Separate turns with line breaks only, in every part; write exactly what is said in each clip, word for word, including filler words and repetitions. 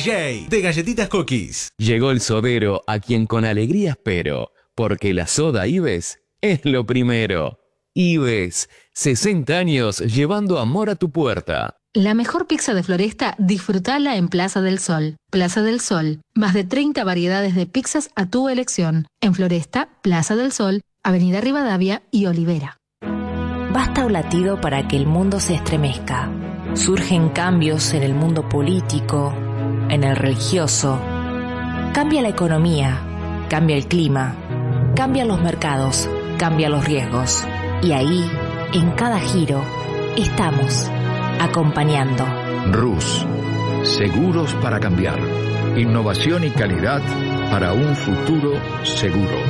J de Galletitas Cookies.
Llegó el sodero a quien con alegría espero, porque la soda Ives es lo primero. Ives, sesenta años llevando amor a tu puerta.
La mejor pizza de Floresta, disfrutala en Plaza del Sol. Plaza del Sol, más de treinta variedades de pizzas a tu elección. En Floresta, Plaza del Sol, Avenida Rivadavia y Olivera.
Basta un latido para que el mundo se estremezca. Surgen cambios en el mundo político, en el religioso. Cambia la economía, cambia el clima, cambian los mercados, cambian los riesgos. Y ahí, en cada giro, estamos acompañando.
Rus, seguros para cambiar. Innovación y calidad para un futuro seguro.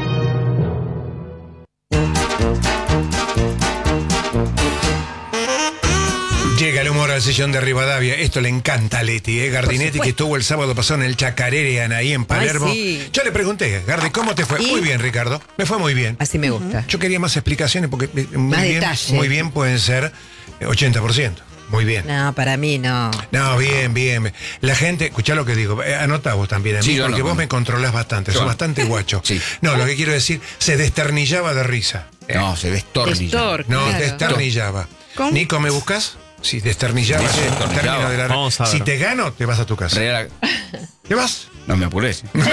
Llega el humor al sillón de Rivadavia. Esto le encanta a Leti, ¿eh? Gardinetti, que estuvo el sábado pasado en el Chacarerean ahí en Palermo.
Ay, sí.
Yo le pregunté, Gardi, ¿cómo te fue?
¿Y?
Muy bien, Ricardo. Me fue muy bien.
Así me gusta.
Yo quería más explicaciones porque eh, muy
Más
bien,
detalle.
muy bien pueden ser eh, ochenta por ciento. Muy bien.
No, para mí no.
No, bien, bien. La gente, escuchá lo que digo, eh, anotá vos también a mí,
Sí,
porque
no,
vos
no.
me controlás bastante,
Yo
sos
no.
bastante guacho.
Sí.
No, lo que quiero decir, se desternillaba de risa.
No, se destornilla.
Destor-
No,
claro.
desternillaba.
¿Cómo?
Nico, ¿me buscas? Si desternillaba,
Sí,
es el
destornillaba.
término de la...
Vamos a ver.
Si te gano, te vas a tu casa.
Real-
¿Te vas?
No me apures.
Más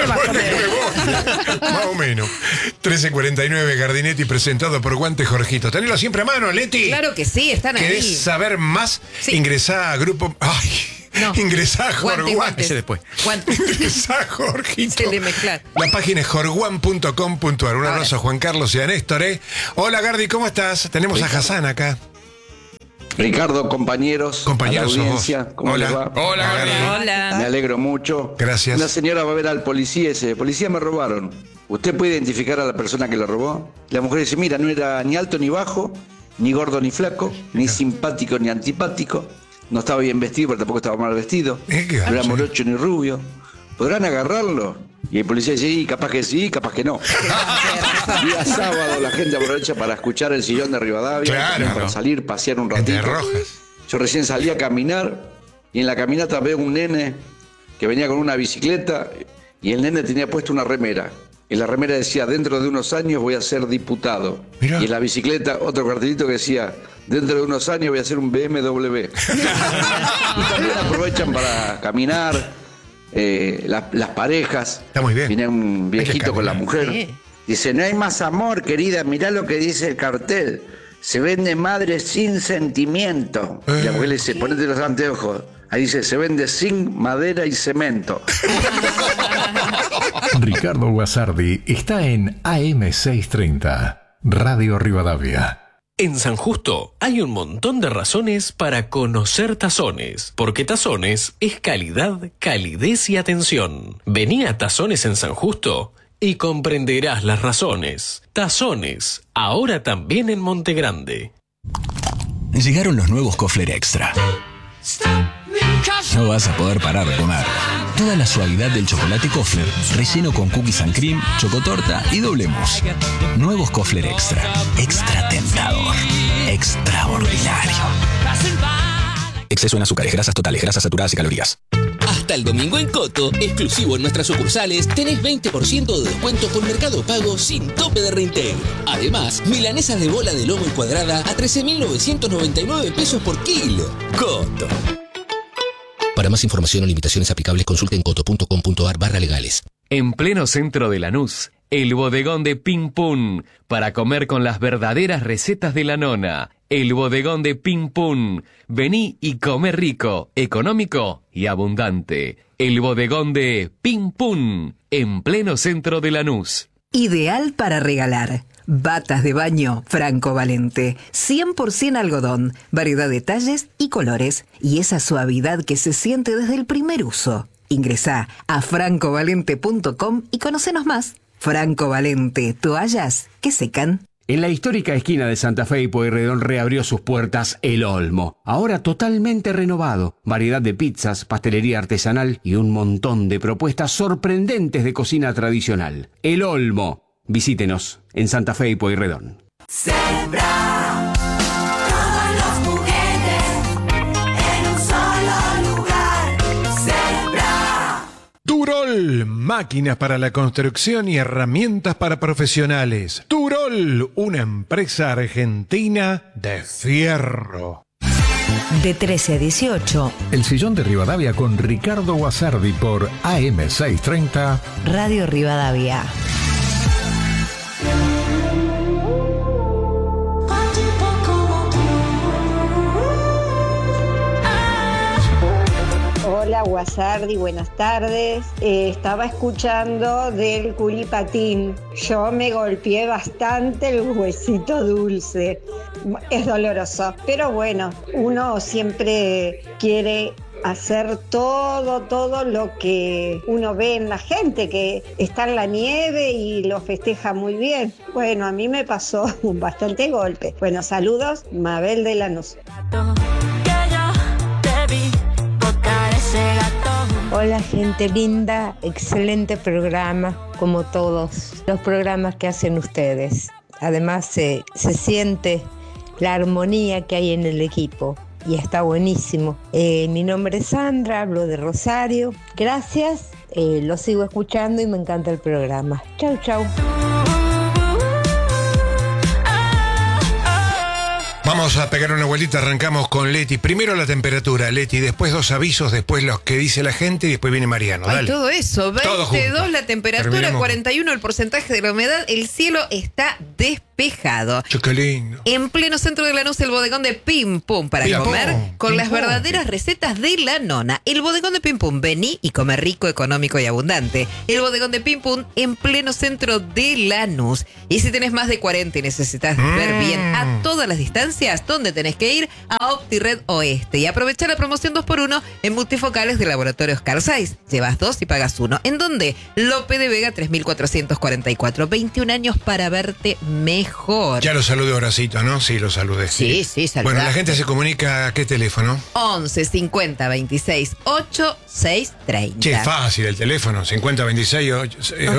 o menos. trece cuarenta y nueve, Gardinetti, presentado por Guante Jorgito. Tenelo siempre a mano, Leti.
Claro que sí, están
¿Querés
ahí.
saber más?
Sí.
Ingresá a grupo... Ay,
No.
ingresá a
Guante,
Jorguan.
guantes.
Ese después.
Guantes.
Ingresá a Jorgito.
Se le mezclar.
La página es jorguan punto com punto ar. Un
Ahora.
abrazo a Juan Carlos y a Néstor, ¿eh? Hola, Gardi, ¿cómo estás? Tenemos a Hassan acá.
Ricardo, compañeros,
Compañeros
a la
sos
audiencia,
vos.
¿cómo
Hola.
les va?
Hola, Gardi.
Hola.
Me alegro mucho.
Gracias.
Una señora va a ver al policía y dice, policía, me robaron. ¿Usted puede identificar a la persona que la robó? La mujer dice, mira, no era ni alto ni bajo, ni gordo ni flaco, ni simpático ni antipático. No estaba bien vestido, pero tampoco estaba mal vestido.
Eh, qué
No era
gacho,
morocho ni rubio. ¿Podrán agarrarlo? Y el policía dice, sí, capaz que sí, capaz que no. Día sábado la gente aprovecha para escuchar el sillón de Rivadavia,
Claro.
también para salir, pasear un
Entre
ratito.
rojas.
Yo recién salí a caminar y en la caminata veo un nene que venía con una bicicleta y el nene tenía puesto una remera. Y la remera decía, dentro de unos años voy a ser diputado.
Mirá.
Y en la bicicleta otro cartelito que decía, dentro de unos años voy a ser un B M W. Y también aprovechan para caminar, eh, la- las parejas.
Está muy bien.
Viene un viejito
Hay que
con la
caminar.
mujer.
Sí.
Dice, no hay más amor, querida, mirá lo que dice el cartel. Se vende madre sin sentimiento. Y la mujer le dice, ponete los anteojos. Ahí dice, se vende sin madera y cemento.
Ricardo Guasardi está en A M seiscientos treinta, Radio Rivadavia.
En San Justo hay un montón de razones para conocer Tazones, porque Tazones es calidad, calidez y atención. Vení a Tazones en San Justo y comprenderás las razones. Tazones, ahora también en Monte Grande.
Llegaron los nuevos Kofler Extra. No vas a poder parar de comer. Toda la suavidad del chocolate Kofler, relleno con cookies and cream, chocotorta y doble mousse. Nuevos Kofler Extra. Extra tentador. Extraordinario. Exceso en azúcares, grasas totales, grasas saturadas y calorías.
Hasta el domingo en Coto, exclusivo en nuestras sucursales, tenés veinte por ciento de descuento con Mercado Pago sin tope de reintegro. Además, milanesas de bola de lomo y cuadrada a trece mil novecientos noventa y nueve pesos por kilo. Coto. Para más información o limitaciones aplicables, consulten coto punto com punto ar barra legales.
En pleno centro de Lanús, el bodegón de Ping Pum, para comer con las verdaderas recetas de la nona. El bodegón de Ping Pum. Vení y come rico, económico y abundante. El bodegón de Ping Pum, en pleno centro de Lanús.
Ideal para regalar. Batas de baño Franco Valente. cien por ciento algodón, variedad de talles y colores. Y esa suavidad que se siente desde el primer uso. Ingresá a franco valente punto com y conocenos más. Franco Valente, toallas que secan.
En la histórica esquina de Santa Fe y Pueyrredón reabrió sus puertas El Olmo, ahora totalmente renovado. Variedad de pizzas, pastelería artesanal y un montón de propuestas sorprendentes de cocina tradicional. El Olmo. Visítenos en Santa Fe y Pueyrredón.
Sembra todos los juguetes en un solo lugar. Sembra
Turol, máquinas para la construcción y herramientas para profesionales. Turol, una empresa argentina de fierro.
De trece a dieciocho.
El sillón de Rivadavia con Ricardo Guasardi por A M seiscientos treinta.
Radio Rivadavia.
Hola Guasardi, buenas tardes. Eh, estaba escuchando del culipatín. Yo me golpeé bastante el huesito dulce. Es doloroso, pero bueno, uno siempre quiere hacer todo, todo lo que uno ve en la gente, que está en la nieve y lo festeja muy bien. Bueno, a mí me pasó bastante golpe. Bueno, saludos, Mabel de Lanús.
Hola gente linda, excelente programa, como todos los programas que hacen ustedes. Además se, se siente la armonía que hay en el equipo y está buenísimo. Eh, mi nombre es Sandra, hablo de Rosario. Gracias, eh, lo sigo escuchando y me encanta el programa. Chau, chau.
Vamos a pegar una vueltita, arrancamos con Leti. Primero la temperatura, Leti, después dos avisos, después los que dice la gente y después viene Mariano.
Ay,
dale.
todo eso,
Todo
veintidós
junto.
la temperatura,
Terminamos.
cuarenta y uno el porcentaje de la humedad, el cielo está despejado.
Che, qué lindo.
En pleno centro de Lanús, el bodegón de Pim Pum para
Pim
comer
Pum,
con
Pim
las
Pum.
verdaderas recetas de la nona. El bodegón de Pim Pum, vení y come rico, económico y abundante. El bodegón de Pim Pum en pleno centro de Lanús. Y si tenés más de cuarenta y necesitas
Mm.
ver bien a todas las distancias, ¿dónde tenés que ir? A OptiRed Oeste y aprovechar la promoción dos por uno en multifocales de Laboratorios Carl Zeiss. Llevas dos y pagas uno. ¿En dónde? Lope de Vega tres mil cuatrocientos cuarenta y cuatro. veintiún años para verte mejor.
Ya lo saludé, Horacito, ¿no? Sí, lo saludé.
Sí, sí, saludaste.
Bueno, la gente se comunica a qué teléfono.
once cincuenta veintiséis ocho seis treinta.
Che, fácil el teléfono, cincuenta veintiséis ocho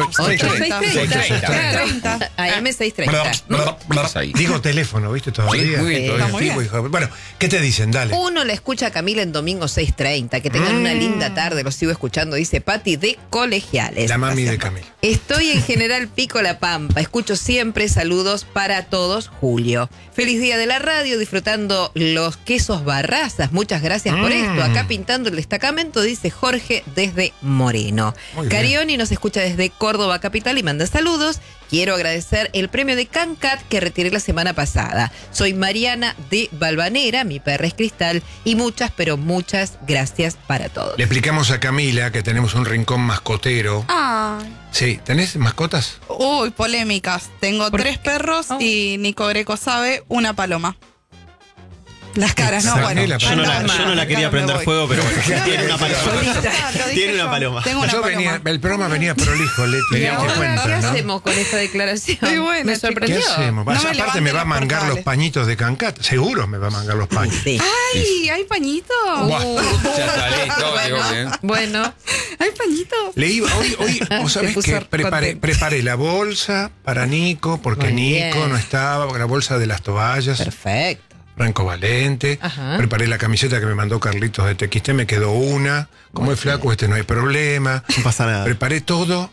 treinta. A M seiscientos treinta.
Digo teléfono, ¿viste? Todavía.
Sí, muy bien.
Todo
Está muy
antiguo,
bien.
hijo de- Bueno, ¿qué te dicen? Dale.
Uno la escucha a Camila en domingo seis treinta. Que tengan
Mm.
una linda tarde. Los sigo escuchando, dice Patti de Colegiales.
La mami de Camila.
Estoy en General Pico La Pampa. Escucho siempre saludos para todos, Julio. Feliz día de la radio, disfrutando los quesos Barrazas. Muchas gracias por
Mm.
esto. Acá pintando el destacamento, dice Jorge desde Moreno.
Muy bien.
Carioni nos escucha desde Córdoba Capital y manda saludos. Quiero agradecer el premio de Cancat que retiré la semana pasada. Soy Mariana de Balvanera, mi perra es Cristal, y muchas, pero muchas gracias para todos.
Le explicamos a Camila que tenemos un rincón mascotero.
Ay.
Sí, ¿tenés mascotas?
Uy, polémicas. Tengo tres perros y Nico Greco sabe una paloma. Las caras, ¿no? Bueno.
Yo no la, yo no la quería prender fuego, pero bueno, tiene una paloma. Tiene una paloma.
Tengo una
Yo
paloma.
venía, el programa venía prolijo, Leti.
¿Y
te
ahora
cuento,
qué
¿no?
hacemos con esta declaración?
Muy buena,
Me
chicos.
sorprendió.
¿Qué hacemos?
No me
Aparte
levanten
me va a
los
mangar
portales.
los pañitos de Cancat. Seguro me va a mangar los paños.
¡Ay! ¿Hay pañito?
Buah.
Ya está listo, digo bien.
Bueno,
¿Hay pañito?
Le iba, hoy, hoy, vos
Se
sabés
puso
que preparé,
contento.
preparé la bolsa para Nico, porque
Muy
Nico
bien.
no estaba, la bolsa de las toallas.
perfecto.
Franco Valente.
Ajá.
Preparé la camiseta que me mandó Carlitos de T X T, me quedó una. Como es flaco, este no hay problema.
No pasa nada.
Preparé todo.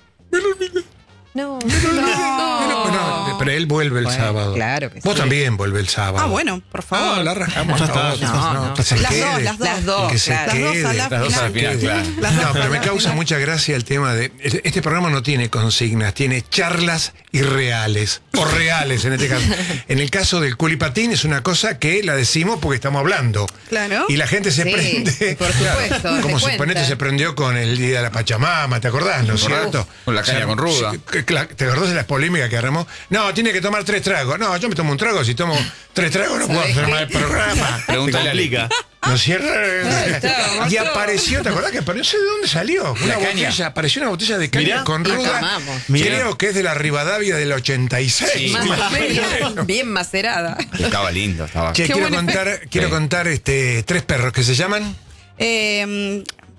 No,
Bueno, bueno, pero él vuelve el
Bueno,
sábado.
claro que
Vos
sí.
también vuelve el sábado.
Ah, bueno, por favor.
Ah, la arrancamos.
Ya está,
todos.
ya
está. No, no.
que se
Las
quede.
dos, las dos.
Las dos,
Que se
claro.
quede.
Las dos a la
Las dos
final.
al final, claro.
Las dos
No,
a
pero
la
me causa
final.
mucha gracia el tema de. Este programa no tiene consignas, tiene charlas irreales. O reales en este caso. En el caso del culipatín es una cosa que la decimos porque estamos hablando.
Claro.
Y la gente se
Sí,
prende.
por supuesto, te
Como se
cuentan.
ponete se prendió con el Día de la Pachamama, ¿te acordás, no es cierto?
Con la caña con ruda.
sí, que- que la- ¿Te acordás de las polémicas que armó? No, tiene que tomar tres tragos. No, yo me tomo un trago, si tomo tres tragos no puedo
¿Sabés
hacer
qué?
más el programa.
Pregúntale a
complica.
¿No es cierto?
está,
Y apareció, ¿te acordás que apareció? ¿De dónde salió? Una
La caña.
botella, apareció una botella de caña
Mirá.
con
Y
ruda.
tomamos.
Mirá.
Creo que es de la Rivadavia del ochenta y seis.
Sí.
Más o menos, bien macerada.
Estaba lindo, estaba.
Che,
Qué
quiero
buen
contar, quiero
Sí.
contar este, tres perros que se llaman.
Eh,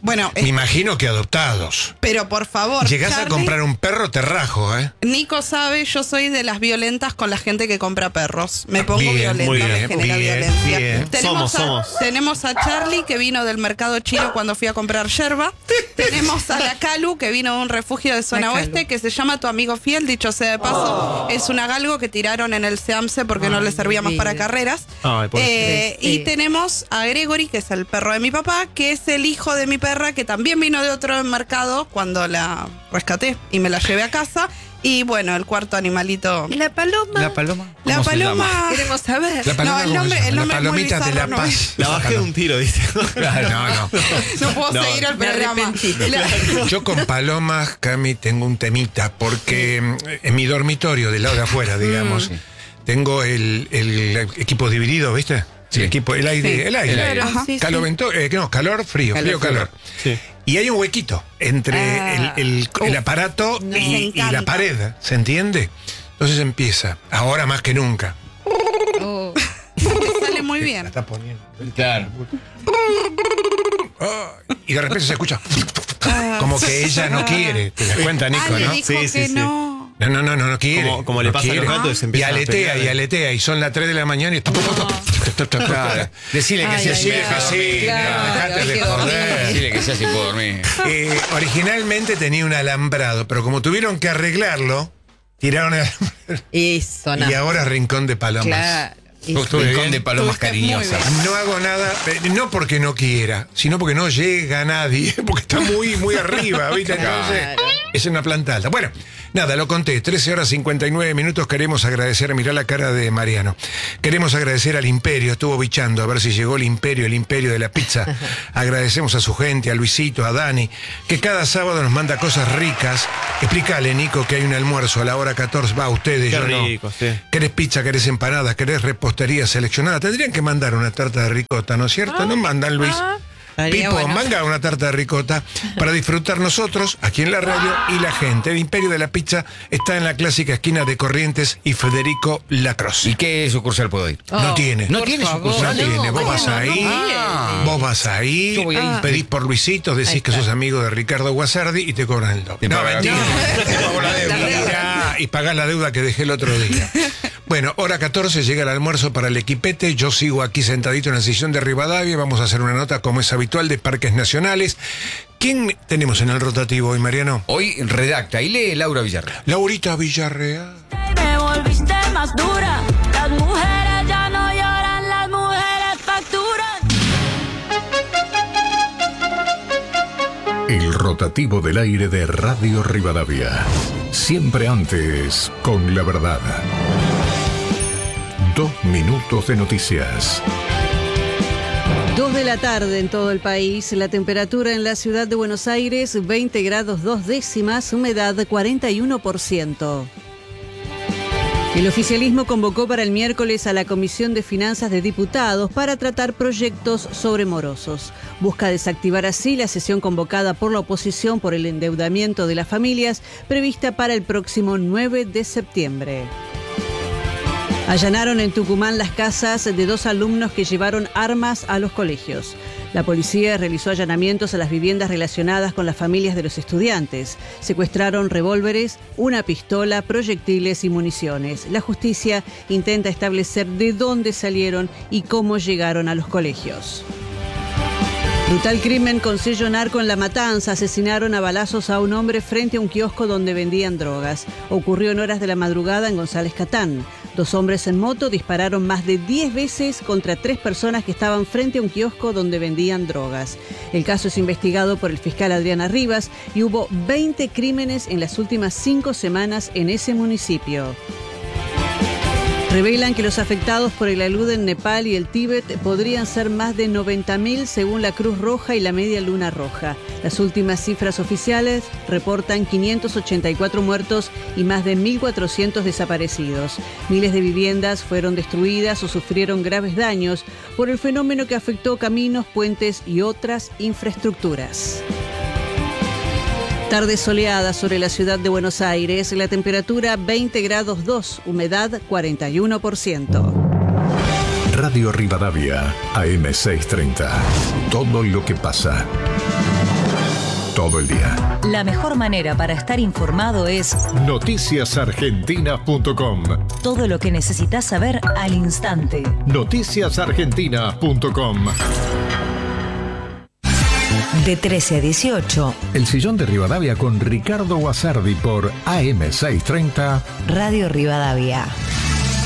Bueno,
Me
es-
imagino que adoptados.
pero por favor.
Llegás a
Charlie,
comprar un perro, te rajo, ¿eh?
Nico sabe, yo soy de las violentas con la gente que compra perros. Me pongo
Bien,
violenta,
muy
me
bien,
genera
bien,
violencia.
bien.
Tenemos,
Somos,
a,
somos.
tenemos a Charlie, que vino del mercado chino cuando fui a comprar yerba. Tenemos a la Calu, que vino de un refugio de zona
La Calu.
oeste, que se llama Tu Amigo Fiel, dicho sea de paso. Es una galgo que tiraron en el SEAMSE porque no le servía más para carreras.
Ay, pobrecito.
Eh,
Sí.
Y tenemos a Gregory, que es el perro de mi papá, que es el hijo de mi perra, que también vino de otro mercado cuando la rescaté y me la llevé a casa. Y bueno, el cuarto animalito.
¿Y la paloma?
La paloma.
La
¿Cómo se
paloma.
llama?
Queremos saber.
La paloma,
No, el
¿cómo
nombre-
se llama?
el nombre
la
es muy
palomita de
bizarro,
la
no
paz.
La bajé de un tiro, ¿viste?
Claro, no, no.
No puedo
No,
seguir el
me
programa.
arrepentí.
La-
Yo con palomas, Cami, tengo un temita, porque mm, en mi dormitorio, del lado de afuera, digamos, tengo el, el equipo dividido, ¿viste? El equipo, el aire,
Sí.
el aire.
Claro,
Ajá.
sí, sí.
Calor, vento- eh, no, calor, frío,
Calor,
frío,
frío.
calor.
Sí.
Y hay un huequito entre
Ah.
el, el- el
Uf,
aparato
me
y, y
encanta.
la pared, ¿se entiende? Entonces empieza, ahora más que nunca.
Oh.
Te sale muy
La
bien.
está poniendo.
Claro.
Ah, y de repente se escucha como que ella no quiere. ¿Te das cuenta, Nico,
Ah, le
no?
dijo
Sí, sí,
que
sí.
no.
No, no, no, no, no quiere.
Como- como le
no
pasa a los
quiere.
gatos, se
Y
empiezan a
aletea,
pelear.
y aletea, y son las tres de la mañana y...
Claro. Decile que
Ay,
sea
ay,
así.
ay.
deja
Sí,
dormir.
Claro,
dejate
hay
de
que dormir.
joder.
Decile que sea así puedo dormir.
Eh, originalmente tenía un alambrado, pero como tuvieron que arreglarlo, tiraron el
Eso, no.
y ahora es rincón de palomas.
Claro.
Estuve
Rincón
bien.
de palomas
Estuviste muy
cariñosas.
No hago nada, eh, no porque no quiera, sino porque no llega nadie, porque está muy, muy arriba, ¿viste? Entonces,
Claro.
es una planta alta. Bueno, nada, lo conté, trece horas cincuenta y nueve minutos, queremos agradecer, mirá la cara de Mariano, queremos agradecer al Imperio, estuvo bichando a ver si llegó el Imperio, el Imperio de la pizza, agradecemos a su gente, a Luisito, a Dani, que cada sábado nos manda cosas ricas. Explícale, Nico, que hay un almuerzo a la hora catorce, va, ustedes,
Qué
yo no.
rico, sí.
¿Querés pizza, querés empanadas, querés repostería seleccionada? Tendrían que mandar una tarta de ricota, ¿no es cierto? ¿No mandan, Luis?
Estaría
Pipo,
bueno.
manga una tarta de ricota para disfrutar nosotros, aquí en la radio, y la gente. El Imperio de la Pizza está en la clásica esquina de Corrientes y Federico Lacrosse.
¿Y qué sucursal puedo ir?
No
Oh,
tiene.
¿No
por
tiene
favor.
No
sucursal?
tiene. Vos
¿cómo
vas
no?
ahí,
No
vos vas ahí,
Yo voy ahí.
pedís por Luisito, decís
Ahí
que
está.
sos amigo de Ricardo Guasardi y te cobran el doble.
Te
No,
pagan.
mentira.
No.
Te pago la deuda.
La deuda.
Ya, y pagás la deuda que dejé el otro día. Bueno, hora catorce, llega el almuerzo para el equipete. Yo sigo aquí sentadito en la sillón de Rivadavia. Vamos a hacer una nota, como es habitual, de parques nacionales. ¿Quién tenemos en el rotativo hoy, Mariano?
Hoy redacta y lee Laura Villarreal.
Laurita Villarreal.
Me volviste más dura. Las mujeres ya no lloran, las mujeres facturan.
El rotativo del aire de Radio Rivadavia. Siempre antes, con la verdad. Dos minutos de noticias.
Dos de la tarde en todo el país, la temperatura en la ciudad de Buenos Aires veinte grados dos décimas, humedad cuarenta y uno por ciento. El oficialismo convocó para el miércoles a la Comisión de Finanzas de Diputados para tratar proyectos sobre morosos. Busca desactivar así la sesión convocada por la oposición por el endeudamiento de las familias prevista para el próximo nueve de septiembre. Allanaron en Tucumán las casas de dos alumnos que llevaron armas a los colegios. La policía realizó allanamientos a las viviendas relacionadas con las familias de los estudiantes. Secuestraron revólveres, una pistola, proyectiles y municiones. La justicia intenta establecer de dónde salieron y cómo llegaron a los colegios. Brutal crimen con sello narco en La Matanza. Asesinaron a balazos a un hombre frente a un kiosco donde vendían drogas. Ocurrió en horas de la madrugada en González Catán. Dos hombres en moto dispararon más de diez veces contra tres personas que estaban frente a un kiosco donde vendían drogas. El caso es investigado por el fiscal Adriana Rivas y hubo veinte crímenes en las últimas cinco semanas en ese municipio. Revelan que los afectados por el alud en Nepal y el Tíbet podrían ser más de noventa mil según la Cruz Roja y la Media Luna Roja. Las últimas cifras oficiales reportan quinientos ochenta y cuatro muertos y más de mil cuatrocientos desaparecidos. Miles de viviendas fueron destruidas o sufrieron graves daños por el fenómeno que afectó caminos, puentes y otras infraestructuras. Tarde soleada sobre la ciudad de Buenos Aires, la temperatura veinte grados dos, humedad cuarenta y uno por ciento.
Radio Rivadavia, A M seiscientos treinta. Todo lo que pasa. todo el día.
La mejor manera para estar informado es
noticias argentinas punto com.
todo lo que necesitas saber al instante.
noticias argentinas punto com.
De trece a dieciocho,
El Sillón de Rivadavia con Ricardo Guasardi por A M seiscientos treinta
Radio Rivadavia.